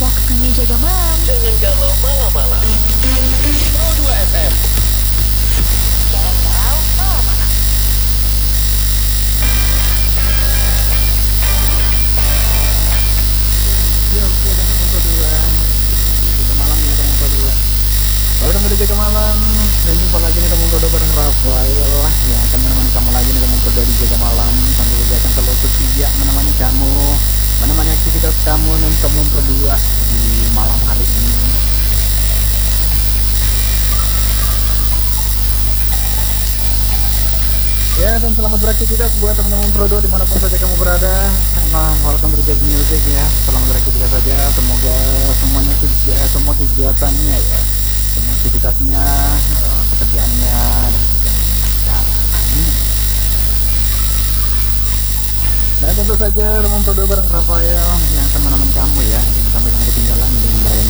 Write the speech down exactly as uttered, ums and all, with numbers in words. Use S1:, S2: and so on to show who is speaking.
S1: Waktunya jaga malam.
S2: Jangan galau malam-malam. Pro dua F M.
S1: Jangan galau malam-malam.
S3: Ya oke dengan Pro dua. Jaga malam ya dengan Pro dua. Kalau udah jaga malam, dan jumpa lagi nih dengan Pro dua bareng Rafael yang akan menemani kamu lagi nih dengan Pro dua di jaga malam. Tentu saja akan selalu setia menemani kamu, menemani aktivitas kamu dan kamu Pro dua di malam hari ini. Ya, dan selamat beraktivitas buat teman-teman Pro dua dimanapun saja kamu berada. Nah, welcome to Jazz Music ya. Selamat beraktivitas saja. Semoga semuanya kegiatan, semua kegiatannya ya, semua aktivitasnya, eh, pekerjaannya dan pekerjaannya lancar. Amin. Dan tentu saja teman Pro dua bareng Rafael yang akan menemani kamu ya. Jangan sampai kamu ketinggalan dengan beragam